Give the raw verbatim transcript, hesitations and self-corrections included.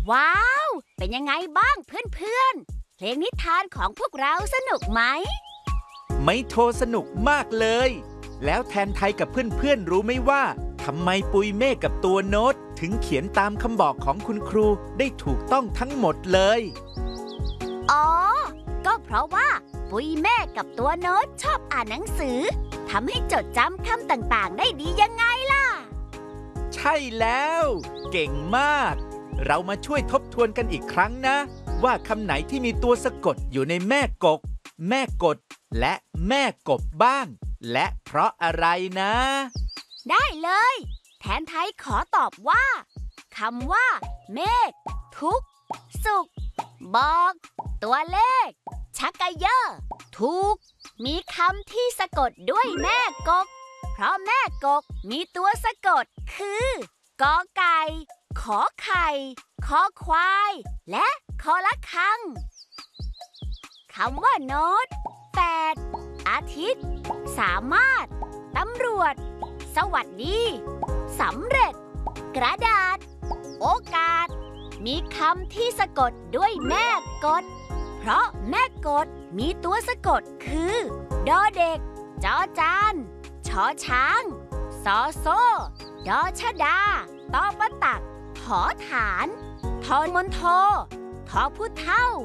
ว้าว เป็นยังไงบ้างเพื่อนๆเพลงนิทานของพวกเราสนุกไหมไม่โทรสนุกมากเลยแล้วแทนไทยกับเพื่อนๆรู้ไหมว่าทำไมปุยเมฆกับตัวโน้ตถึงเขียนตามคำบอกของคุณครูได้ถูกต้องทั้งหมดเลยอ๋อก็เพราะว่าปุยเมฆกับตัวโน้ตชอบอ่านหนังสือทำให้จดจำคำต่างๆได้ดียังไงล่ะใช่แล้วเก่งมากเรามาช่วยทบทวนกันอีกครั้งนะว่าคำไหนที่มีตัวสะกดอยู่ในแม่กกแม่กดและแม่กบบ้างและเพราะอะไรนะได้เลยแทนไทยขอตอบว่าคำว่าเมฆทุกสุขบอกตัวเลขชักกะเยอะถูกมีคำที่สะกดด้วยแม่กกเพราะแม่กกมีตัวสะกดคือกอไก่ขอไข่คอควายและคอละคังคำว่าโน้ตแปดอาทิตย์สามารถตำรวจสวัสดีสำเร็จกระดาษโอกาสมีคำที่สะกดด้วยแม่กดเพราะแม่กดมีตัวสะกดคือดอเด็กจอจานชอช้างซอโซ่ดอชดาตอปะตักถอฐานทอมนโททอผู้เท่า